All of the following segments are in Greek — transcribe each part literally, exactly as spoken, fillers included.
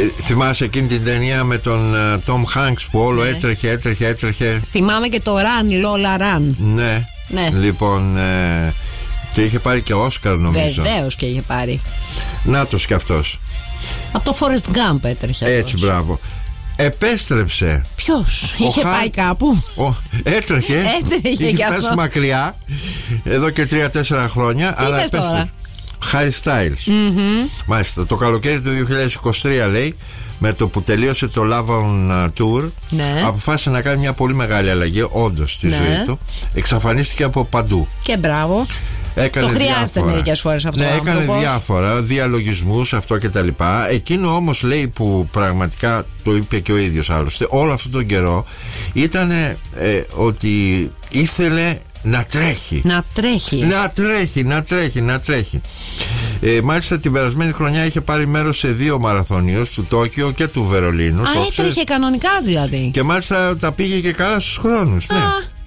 Θυμάσαι εκείνη την ταινία με τον Τόμ Χάνκς που όλο ναι. έτρεχε, έτρεχε, έτρεχε. Θυμάμαι και το Run, η Lola Run. Ναι, ναι. Λοιπόν ε, και είχε πάρει και Όσκαρ νομίζω. Βεβαίως και είχε πάρει. Νάτος κι αυτός. Από το Forrest Gump έτρεχε. Έτσι, αυτός. Μπράβο. Επέστρεψε. Ποιος, είχε Χα... πάει κάπου. Ο... Έτρεχε. Έτρεχε είχε φτάσει αυτό. Μακριά. Εδώ και τρία-τέσσερα χρόνια. Τι αλλά επέστρεψε. Harry Styles. Mm-hmm. Μάλιστα. Το καλοκαίρι του δύο χιλιάδες είκοσι τρία λέει, με το που τελείωσε το Love on Tour, ναι. αποφάσισε να κάνει μια πολύ μεγάλη αλλαγή, όντως, στη ναι. ζωή του. Εξαφανίστηκε από παντού. Και μπράβο. Έκανε το χρειάζεται μερικές φορές αυτό. Ναι, έκανε άνθρωπος. διάφορα, διαλογισμούς, αυτό και τα λοιπά. Εκείνο όμως λέει που πραγματικά το είπε και ο ίδιος άλλωστε, όλο αυτόν τον καιρό ήταν ε, ότι ήθελε να τρέχει. Να τρέχει. Να τρέχει, να τρέχει, να τρέχει. Ε, μάλιστα την περασμένη χρονιά είχε πάρει μέρος σε δύο μαραθωνίους, του Τόκιο και του Βερολίνου. Α, έτρεχε κανονικά δηλαδή. Και μάλιστα τα πήγε και καλά στους χρόνους. Α. Ναι.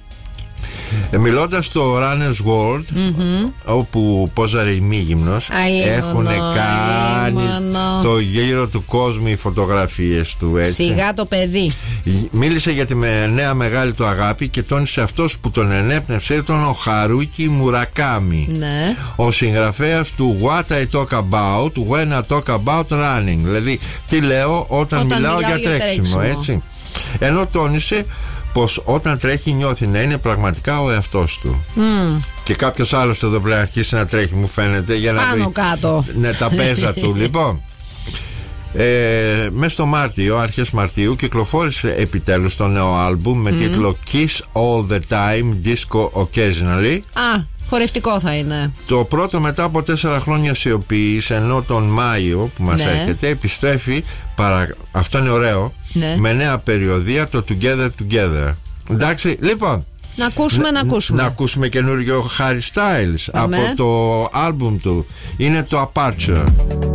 Ε, μιλώντας στο Runner's World, mm-hmm. όπου πόζαρε η Μίγυμνος, έχουν κάνει το γύρο του κόσμου οι φωτογραφίες του, έτσι. Σιγά το παιδί. Μίλησε για τη νέα μεγάλη του αγάπη και τόνισε αυτός που τον ενέπνευσε ήταν ο Χαρούκι Μουρακάμι, ναι. ο συγγραφέας του What I Talk About When I Talk About Running. Δηλαδή τι λέω όταν, όταν μιλάω, μιλάω για τρέξιμο, τρέξιμο. Έτσι. Ενώ τόνισε πως όταν τρέχει νιώθει να είναι πραγματικά ο εαυτός του. Mm. Και κάποιος άλλος εδώ πρέπει να αρχίσει να τρέχει, μου φαίνεται, για να πάνω βρει κάτω. Ναι, τα πέζα του. Λοιπόν, ε, μέσα στο Μάρτιο, αρχές Μαρτίου, κυκλοφόρησε επιτέλους το νέο άλμπουμ με mm. τίτλο Kiss All The Time Disco Occasionally. Α, χορευτικό θα είναι. Το πρώτο μετά από τέσσερα χρόνια σιωπής, ενώ τον Μάιο που μας ναι. έρχεται επιστρέφει παρα... αυτό είναι ωραίο, ναι. με νέα περιοδία, το Together Together. Εντάξει, λοιπόν, να ακούσουμε, να, να ακούσουμε να ακούσουμε καινούριο Harry Styles. Αμέ. Από το άλμπουμ του είναι το Aperture.